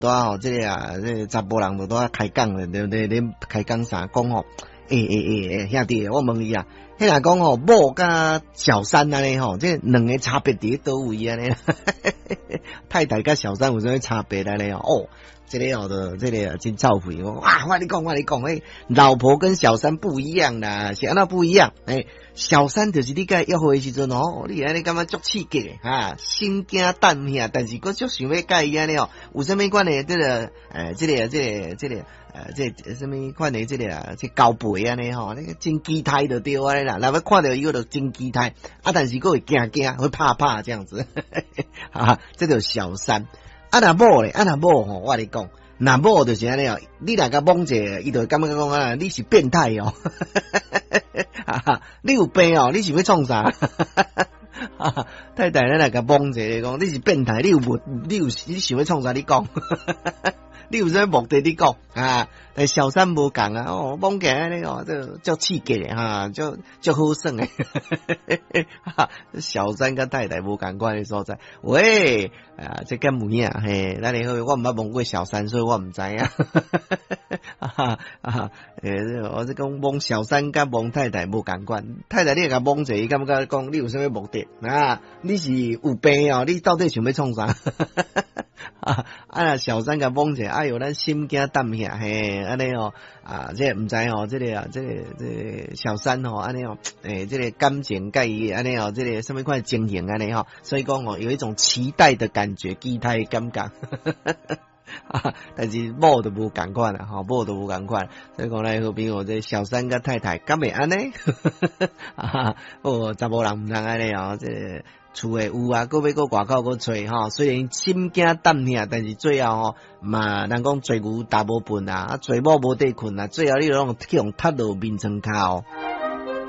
拄啊吼，这个啊，这个查甫人就拄啊开讲咧，对不对？恁开讲啥讲吼？兄弟，我问你啊，迄若讲吼，某甲小三安尼吼，这两个差别伫倒位安尼？太太甲小三有啥差别安尼哦？这个哦的，这个真臭屁！哇，我跟你讲，老婆跟小三不一样啦，是安那不一样？小三就是你甲约会的时阵哦，你安尼感觉足刺激的哈，心惊胆吓，但是佫足想要甲伊安尼哦，有啥物款的这个什么款的这个啊，这交配安尼吼，那个真期待就对安尼啦，若要看到伊个就真期待，但是佫会惊，会怕这样子，这就小三。若某咧，若某吼，我跟你讲，若某就是安尼哦，你若甲懵者，伊就会感觉讲啊，你是变态哦，你有病哦，你是要创啥？太太，咱来甲懵者讲，你是变态，你想要创啥？你讲。你有啥目的？你讲啊？但小三无讲啊，哦，懵起来呢哦，这叫刺激的哈，叫好耍的。小三跟太太无共款的所在。喂，啊，这干么呀？嘿，那你我毋捌懵过小三，所以我毋知啊。我是讲懵小三甲懵太太无共款。太太你甲懵者，伊感觉讲你有啥物目的啊？你是有病哦？你到底想要创啥？小三甲懵者，哎哟，咱心惊胆吓，嘿，安尼哦，这毋知哦，这个小三哦，安尼哦，这个感情介意安尼哦，这个什么款情形安尼哦，所以讲哦，有一种期待的感觉，期待的感觉。但是某都无共款啦，吼，某都无共款，所以讲咧，好比我这小三甲太太，敢会安尼？查某人毋通安尼哦，这厝诶有啊，搁要搁外口搁找吼，虽然心惊胆吓，但是最后吼嘛，人讲做牛踏无笨啊，做某无地困啊，最后你拢去用踢落面床骹哦。